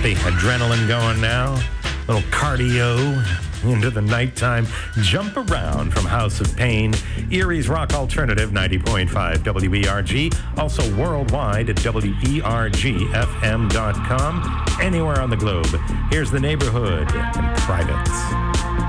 the adrenaline going now. A little cardio into the nighttime. Jump around from House of Pain. Erie's Rock Alternative, 90.5 WERG. Also worldwide at WERGFM.com. Anywhere on the globe. Here's The Neighborhood and Private.